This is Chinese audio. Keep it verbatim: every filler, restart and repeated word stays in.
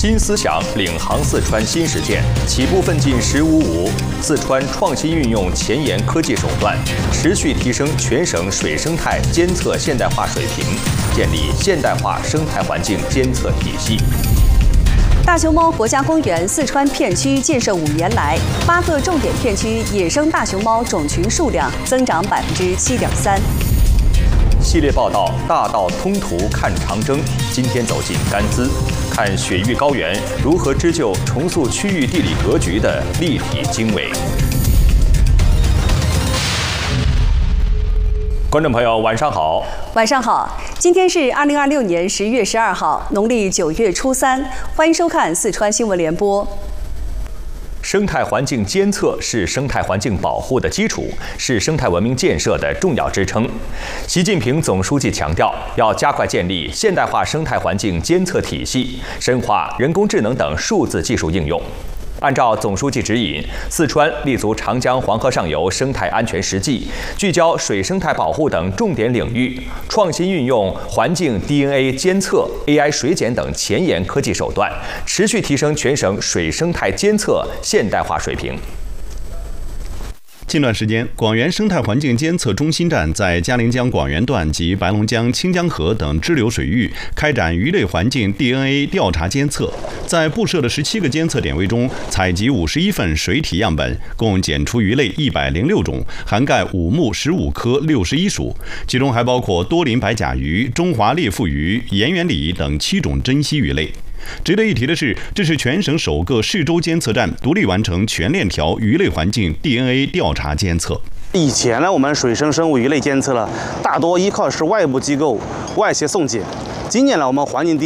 新思想领航四川新实践，起步奋进“十五五”。四川创新运用前沿科技手段，持续提升全省水生态监测现代化水平，建立现代化生态环境监测体系。 大熊猫国家公园四川片区建设五年来，八个重点片区野生大熊猫种群数量增长百分之七点三。 系列报道《大道通途看长征》，今天走进甘孜，看雪域高原如何织就重塑区域地理格局的立体经纬。观众朋友，晚上好。 晚上好，今天是二零二六年十月十二号，农历九月初三，欢迎收看四川新闻联播。 生态环境监测是生态环境保护的基础，是生态文明建设的重要支撑。习近平总书记强调，要加快建立现代化生态环境监测体系，深化人工智能等数字技术应用。按照总书记指引，四川立足长江黄河上游生态安全实际，聚焦水生态保护等重点领域，创新运用环境 D N A 监测、A I 水检等前沿科技手段，持续提升全省水生态监测现代化水平。 近段时间，广元生态环境监测中心站在嘉陵江广元段及白龙江、清江河等支流水域开展鱼类环境 D N A 调查监测，在布设的十七个监测点位中，采集五十一份水体样本，共检出鱼类一百零六种，涵盖五目十五科六十一属，其中还包括多鳞白甲鱼、中华裂腹鱼、盐源鲤等七种珍稀鱼类。值得一提的是，这是全省首个市州监测站独立完成全链条鱼类环境 D N A 调查监测。 以前呢，我们水生生物鱼类监测了，大多依靠是外部机构外协送检。今年呢，我们环境